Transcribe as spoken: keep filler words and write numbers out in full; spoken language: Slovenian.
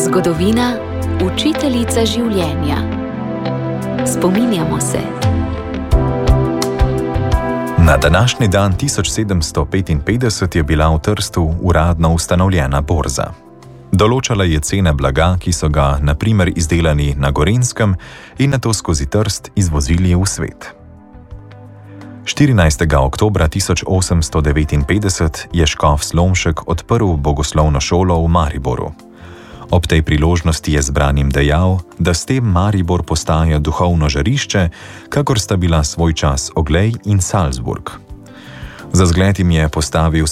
Zgodovina, učiteljica življenja. Spominjamo se. Na današnji dan tisoč sedemsto petinpetdeset je bila v Trstu uradno ustanovljena borza. Določala je cene blaga, ki so ga na primer izdelani na Gorenjskem in nato skozi Trst izvozili v svet. štirinajstega oktobra tisoč osemsto devetinpetdeset je škof Slomšek odprl bogoslovno šolo v Mariboru. Ob tej priložnosti je zbranim dejal, da s tem Maribor postaja duhovno žarišče, kakor sta bila svoj čas Oglej in Salzburg. Za zgled jim je postavil